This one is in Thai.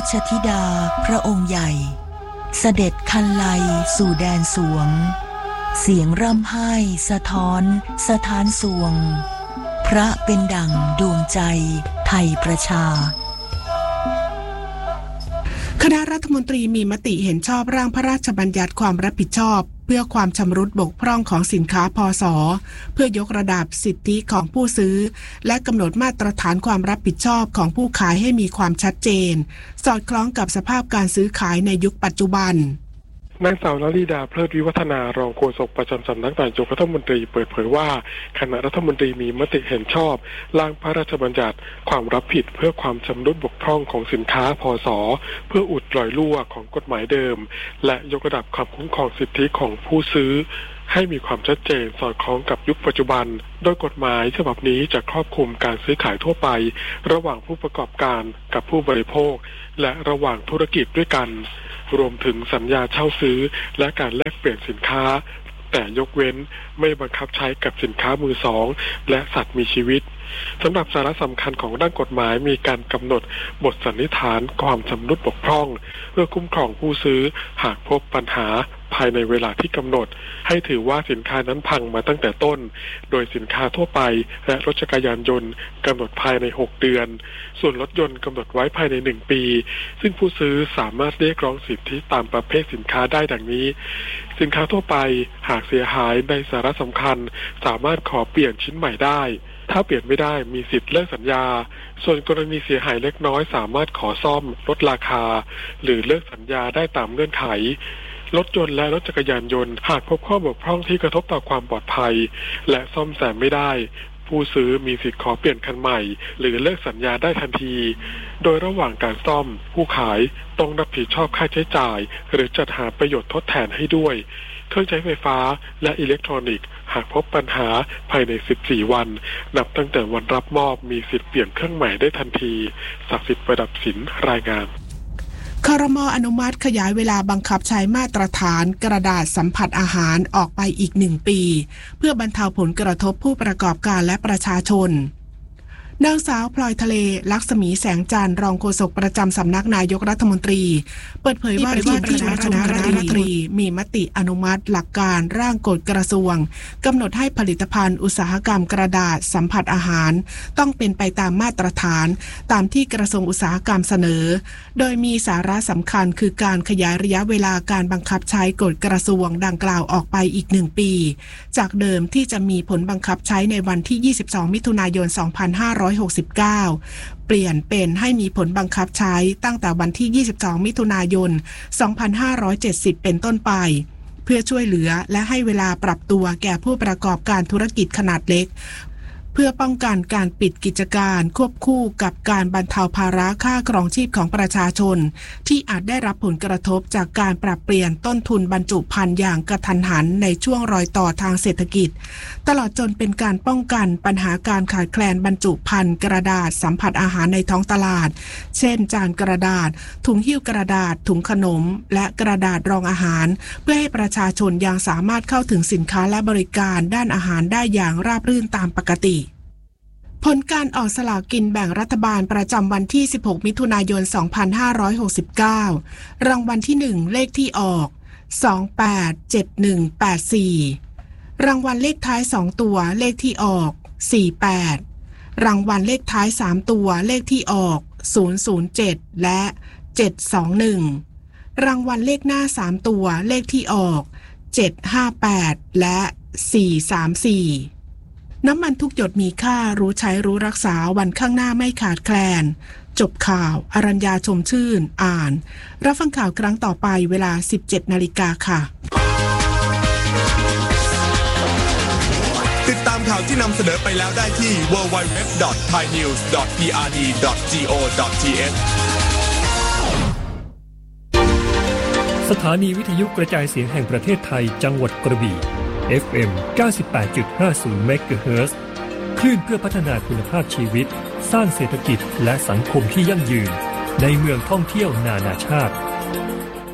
ชธิดาพระองค์ใหญ่เสด็จคันไลสู่แดนสวงเสียงร่ำไห้สะท้อนสถานสวงพระเป็นดั่งดวงใจไทยประชาคณะรัฐมนตรีมีมติเห็นชอบร่างพระราชบัญญัติความรับผิดชอบเพื่อความชำรุดบกพร่องของสินค้าพศ.เพื่อยกระดับสิทธิของผู้ซื้อและกำหนดมาตรฐานความรับผิดชอบของผู้ขายให้มีความชัดเจนสอดคล้องกับสภาพการซื้อขายในยุคปัจจุบันนางสาวนฤดาเพลิดวิวัฒนารองโฆษกประจำสำนักนายกรัฐมนตรีเปิดเผยว่าคณะรัฐมนตรีมีมติเห็นชอบร่างพระราชบัญญัติความรับผิดเพื่อความชำรุดบกพร่องของสินค้าพศ.เพื่ออุดรอยรั่วของกฎหมายเดิมและยกระดับความคุ้มครองสิทธิของผู้ซื้อให้มีความชัดเจนสอดคล้องกับยุคปัจจุบันโดยกฎหมายฉบับนี้จะครอบคลุมการซื้อขายทั่วไประหว่างผู้ประกอบการกับผู้บริโภคและระหว่างธุรกิจด้วยกันรวมถึงสัญญาเช่าซื้อและการแลกเปลี่ยนสินค้าแต่ยกเว้นไม่บังคับใช้กับสินค้ามือสองและสัตว์มีชีวิตสำหรับสาระสำคัญของด้านกฎหมายมีการกำหนดบทสันนิษฐานความชำรุดบกพร่องเพื่อคุ้มครองผู้ซื้อหากพบปัญหาภายในเวลาที่กำหนดให้ถือว่าสินค้านั้นพังมาตั้งแต่ต้นโดยสินค้าทั่วไปและรถจักรยานยนต์กำหนดภายใน6 เดือนส่วนรถยนต์กำหนดไว้ภายใน1 ปีซึ่งผู้ซื้อสามารถเรียกร้องสิทธิตามประเภทสินค้าได้ดังนี้สินค้าทั่วไปหากเสียหายในสาระสำคัญสามารถขอเปลี่ยนชิ้นใหม่ได้ถ้าเปลี่ยนไม่ได้มีสิทธิ์เลิกสัญญาส่วนกรณีเสียหายเล็กน้อยสามารถขอซ่อมลดราคาหรือเลิกสัญญาได้ตามเงื่อนไขรถยนต์และรถจักรยานยนต์หากพบข้อบกพร่องที่กระทบต่อความปลอดภัยและซ่อมแซมไม่ได้ผู้ซื้อมีสิทธิ์ขอเปลี่ยนคันใหม่หรือเลิกสัญญาได้ทันทีโดยระหว่างการซ่อมผู้ขายต้องรับผิดชอบค่าใช้จ่ายหรือจัดหาประโยชน์ทดแทนให้ด้วยเครื่องใช้ไฟฟ้าและอิเล็กทรอนิกส์หากพบปัญหาภายใน14 วันนับตั้งแต่วันรับมอบมีสิทธิ์เปลี่ยนเครื่องใหม่ได้ทันทีศักดิ์สิทธิ์ประดับศิลป์รายงานครม.อนุมัติขยายเวลาบังคับใช้มาตรฐานกระดาษสัมผัสอาหารออกไปอีก1 ปีเพื่อบรรเทาผลกระทบผู้ประกอบการและประชาชนนางสาวพลอยทะเลลักษมีแสงจันทร์รองโฆษกประจำสำนักนายกรัฐมนตรีเปิดเผยว่าที่ประชุมคณะรัฐมนตรีมีมติอนุมัติหลักการร่างกฎกระทรวงกำหนดให้ผลิตภัณฑ์อุตสาหกรรมกระดาษสัมผัสอาหารต้องเป็นไปตามมาตรฐานตามที่กระทรวงอุตสาหกรรมเสนอโดยมีสาระสำคัญคือการขยายระยะเวลาการบังคับใช้กฎกระทรวงดังกล่าวออกไปอีก1 ปีจากเดิมที่จะมีผลบังคับใช้ในวันที่22 มิถุนายน 2569เปลี่ยนเป็นให้มีผลบังคับใช้ตั้งแต่วันที่22 มิถุนายน 2570 เป็นต้นไปเพื่อช่วยเหลือและให้เวลาปรับตัวแก่ผู้ประกอบการธุรกิจขนาดเล็กเพื่อป้องกันการปิดกิจการควบคู่กับการบรรเทาภาระค่าครองชีพของประชาชนที่อาจได้รับผลกระทบจากการปรับเปลี่ยนต้นทุนบรรจุภัณฑ์อย่างกระทันหันในช่วงรอยต่อทางเศรษฐกิจตลอดจนเป็นการป้องกันปัญหาการขาดแคลนบรรจุภัณฑ์กระดาษสัมผัสอาหารในท้องตลาดเช่นจานกระดาษถุงหิ้วกระดาษถุงขนมและกระดาษรองอาหารเพื่อให้ประชาชนยังสามารถเข้าถึงสินค้าและบริการด้านอาหารได้อย่างราบรื่นตามปกติผลการออกสลากกินแบ่งรัฐบาลประจำวันที่16 มิถุนายน 2569รางวัลที่1เลขที่ออก287184รางวัลเลขท้าย2ตัวเลขที่ออก48รางวัลเลขท้าย3ตัวเลขที่ออก007และ721รางวัลเลขหน้า3ตัวเลขที่ออก758และ434น้ำมันทุกหยดมีค่ารู้ใช้รู้รักษาวันข้างหน้าไม่ขาดแคลนจบข่าวอรัญญาชมชื่นอ่านรับฟังข่าวครั้งต่อไปเวลา 17 นาฬิกาค่ะติดตามข่าวที่นำเสนอไปแล้วได้ที่ www.thainews.prd.go.th สถานีวิทยุกระจายเสียงแห่งประเทศไทยจังหวัดกระบี่FM 98.50 เมกะเฮิรตซ์คลื่นเพื่อพัฒนาคุณภาพชีวิตสร้างเศรษฐกิจและสังคมที่ยั่งยืนในเมืองท่องเที่ยวนานาชาติ